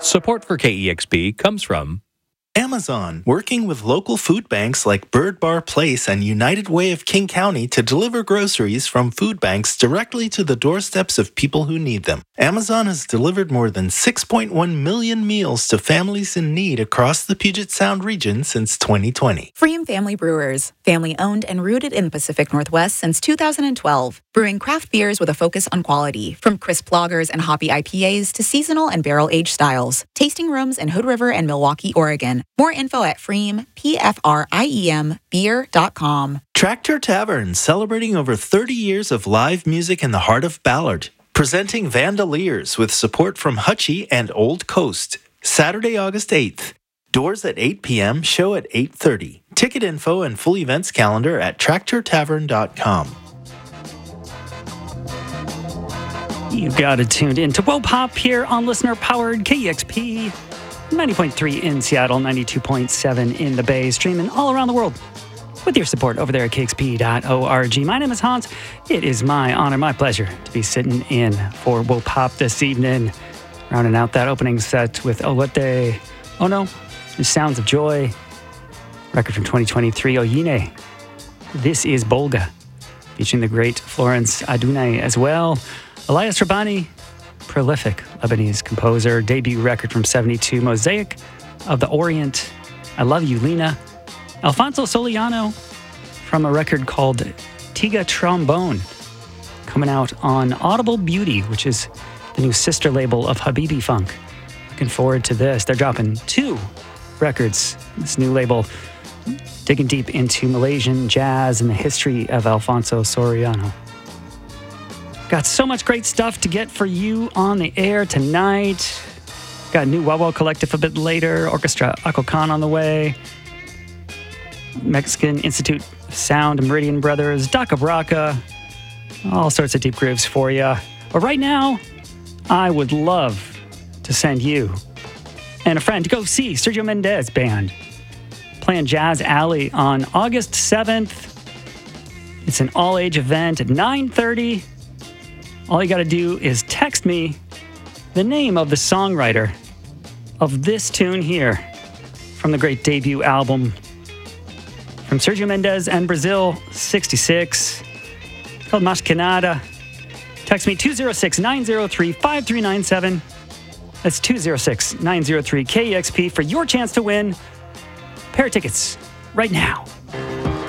Support for KEXP comes from Amazon, working with local food banks like Bird Bar Place and United Way of King County to deliver groceries from food banks directly to the doorsteps of people who need them. Amazon has delivered more than 6.1 million meals to families in need across the Puget Sound region since 2020. Freem Family Brewers, family owned and rooted in the Pacific Northwest since 2012, brewing craft beers with a focus on quality, from crisp lagers and hoppy IPAs to seasonal and barrel-aged styles. Tasting rooms in Hood River and Milwaukee, Oregon. More info at Freem, P-F-R-I-E-M, beer.com. Tractor Tavern, celebrating over 30 years of live music in the heart of Ballard. Presenting Vandaliers with support from Hutchie and Old Coast. Saturday, August 8th. Doors at 8 p.m., show at 8:30. Ticket info and full events calendar at tractortavern.com. You got it tuned in to WOPOP here on listener-powered KEXP. 90.3 in Seattle, 92.7 in the Bay, streaming all around the world with your support over there at kexp.org. My name is Hans. It is my honor, my pleasure to be sitting in for WOPOP this evening, rounding out that opening set with Olete Ono, the Sounds of Joy, record from 2023, Oyine. This is Bolga, featuring the great Florence Adunay as well. Elias Rabani, prolific Lebanese composer, debut record from 72, Mosaic of the Orient, I Love You, Lena. Alfonso Soliano from a record called Tiga Trombone, coming out on Audible Beauty, which is the new sister label of Habibi Funk. Looking forward to this. They're dropping 2 records, this new label, digging deep into Malaysian jazz and the history of Alfonso Soriano. Got so much great stuff to get for you on the air tonight. Got a new Wawa Collective a bit later, Orchestra Akokan on the way, Mexican Institute of Sound, Meridian Brothers, Daka Braka, all sorts of deep grooves for you. But right now, I would love to send you and a friend to go see Sergio Mendes Band playing Jazz Alley on August 7th. It's an all-age event at 9:30. All you got to do is text me the name of the songwriter of this tune here from the great debut album from Sergio Mendes and Brazil 66, called Mas Que Nada. Text me 206-903-5397. That's 206-903-KEXP for your chance to win a pair of tickets right now.